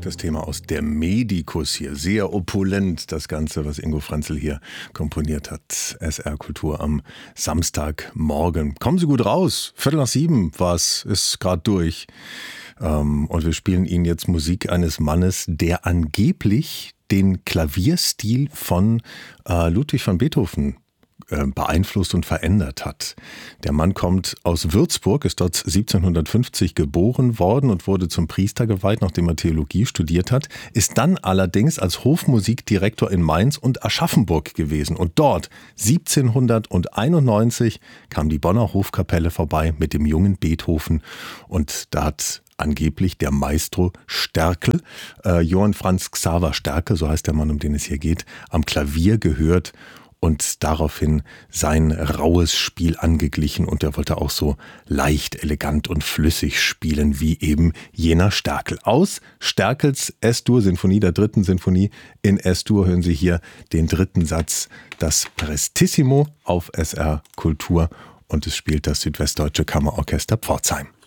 Das Thema aus der Medikus hier. Sehr opulent, das Ganze, was Ingo Franzl hier komponiert hat. SR Kultur am Samstagmorgen. Kommen Sie gut raus. 6:45 war's, ist gerade durch. Und wir spielen Ihnen jetzt Musik eines Mannes, der angeblich den Klavierstil von Ludwig van Beethoven beeinflusst und verändert hat. Der Mann kommt aus Würzburg, ist dort 1750 geboren worden und wurde zum Priester geweiht, nachdem er Theologie studiert hat, ist dann allerdings als Hofmusikdirektor in Mainz und Aschaffenburg gewesen. Und dort, 1791, kam die Bonner Hofkapelle vorbei mit dem jungen Beethoven und da hat angeblich der Maestro Sterkel, Johann Franz Xaver Sterkel, so heißt der Mann, um den es hier geht, am Klavier gehört und daraufhin sein raues Spiel angeglichen und er wollte auch so leicht, elegant und flüssig spielen wie eben jener Sterkel. Aus Sterkels S-Dur-Sinfonie, der dritten Sinfonie in S-Dur, hören Sie hier den dritten Satz, das Prestissimo auf SR Kultur und es spielt das Südwestdeutsche Kammerorchester Pforzheim.